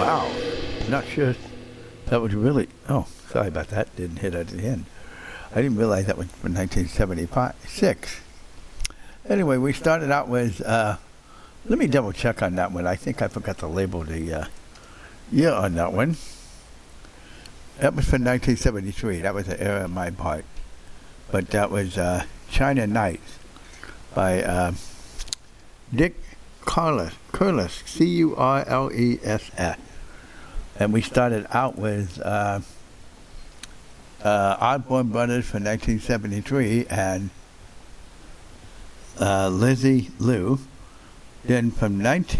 Wow. Not sure that was really... Oh, sorry about that. Didn't hit at the end. I didn't realize that was from 1976. Anyway, we started out with... let me double check on that one. I think I forgot to label the year on that one. That was from 1973. That was an error on my part. But that was China Nights by Dick Curless, Curless. And we started out with Osborne Brothers for 1973 and Lizzie Lou. Then from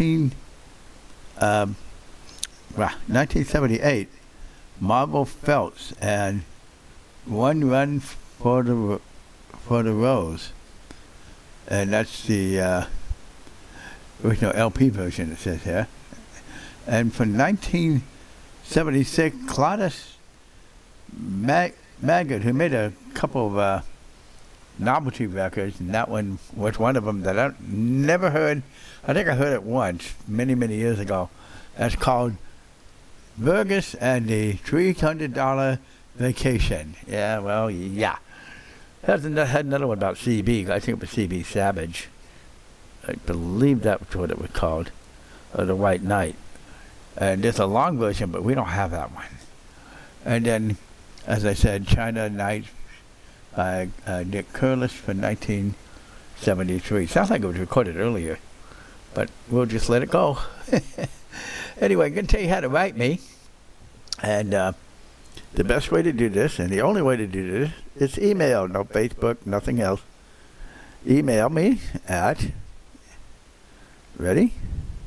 1978, Marvel Phelps and One Run for the Rose. And that's the original LP version, it says here. And from 1976, Claudius Maggot, who made a couple of novelty records, and that one was one of them that I never heard. I think I heard it once, many, many years ago. That's called Burgess and the $300 Vacation. Yeah, well, yeah. Had another one about CB. I think it was CB Savage. I believe that was what it was called, The White Knight. And there's a long version, but we don't have that one. And then, as I said, China Nights by Dick Curless from 1973. Sounds like it was recorded earlier, but we'll just let it go. Anyway, I'm going to tell you how to write me. And the best way to do this, and the only way to do this, is email. No Facebook, nothing else. Email me at, ready?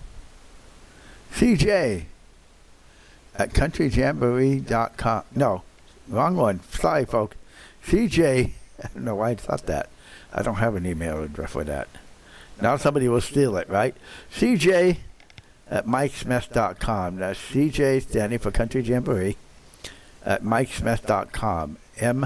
CJ at countryjamboree.com. No, wrong one. Sorry, folks. CJ, I don't know why I thought that. I don't have an email address for that. Now somebody will steal it, right? CJ at mikesmith.com. That's CJ standing for Country Jamboree at mikesmith.com.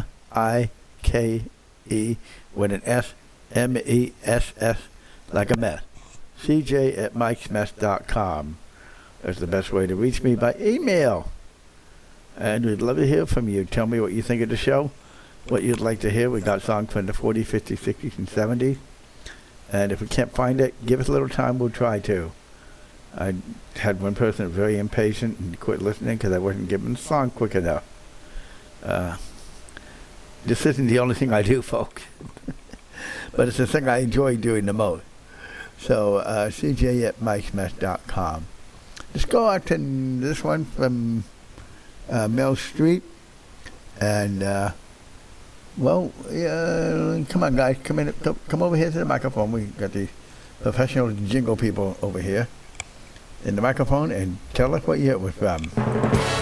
M-I-K-E with an S, M-E-S-S like a mess. CJ at mikesmith.com. That's the best way to reach me by email. And we'd love to hear from you. Tell me what you think of the show, what you'd like to hear. We got songs from the 40s, 50s, 60s, and 70s. And if we can't find it, give us a little time. We'll try to. I had one person very impatient and quit listening because I wasn't giving the song quick enough. This isn't the only thing I do, folks. But it's the thing I enjoy doing the most. So, CJ at mikesmith.com. Let's go out to this one from Mel Street. And, well, come on, guys. Come over here to the microphone. We got the professional jingle people over here in the microphone, and tell us what year it was from.